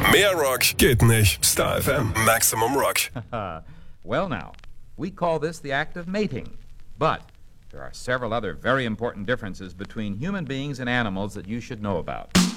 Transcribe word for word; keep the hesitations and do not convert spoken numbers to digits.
Mehr Rock geht nicht. Star F M, Maximum Rock. Well now, we call this the act of mating. But there are several other very important differences between human beings and animals that you should know about.